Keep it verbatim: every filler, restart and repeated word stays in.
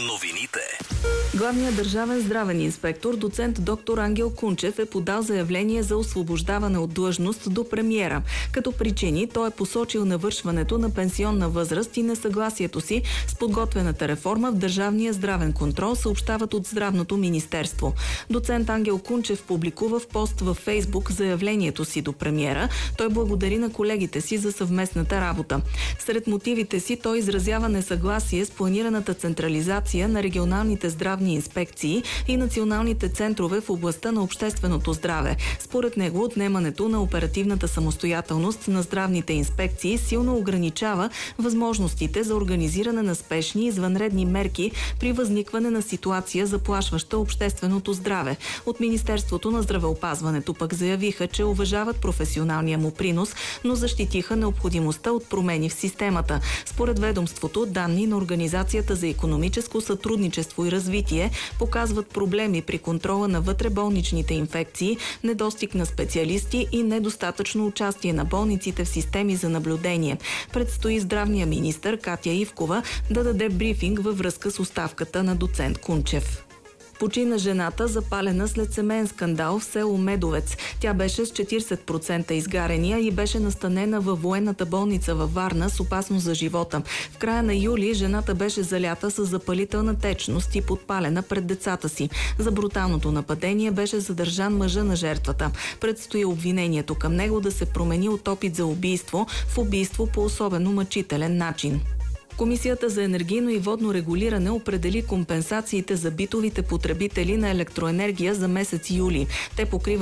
Новините. Главният държавен здравен инспектор, доцент доктор Ангел Кунчев, е подал заявление за освобождаване от длъжност до премиера. Като причини той е посочил навършването на пенсионна възраст и несъгласието си с подготвената реформа в държавния здравен контрол, съобщават от Здравното министерство. Доцент Ангел Кунчев публикува в пост във Фейсбук заявлението си до премиера. Той благодари на колегите си за съвместната работа. Сред мотивите си той изразява несъгласие с планираната централизация на регионалните здравни инспекции и националните центрове в областта на общественото здраве. Според него отнемането на оперативната самостоятелност на здравните инспекции силно ограничава възможностите за организиране на спешни и извънредни мерки при възникване на ситуация, заплашваща общественото здраве. От Министерството на здравеопазването пък заявиха, че уважават професионалния му принос, но защитиха необходимостта от промени в системата. Според ведомството, данни на Организацията за икономическо сътрудничество и развитие показват проблеми при контрола на вътреболничните инфекции, недостиг на специалисти и недостатъчно участие на болниците в системи за наблюдение. Предстои здравния министър Катя Ивкова да даде брифинг във връзка с оставката на доцент Кунчев. Почина жената, запалена след семейен скандал в село Медовец. Тя беше с четиридесет процента изгарения и беше настанена във военната болница във Варна с опасност за живота. В края на юли жената беше залята с запалителна течност и подпалена пред децата си. За бруталното нападение беше задържан мъжа на жертвата. Предстои обвинението към него да се промени от опит за убийство в убийство по особено мъчителен начин. Комисията за енергийно и водно регулиране определи компенсациите за битовите потребители на електроенергия за месец юли. Те покриват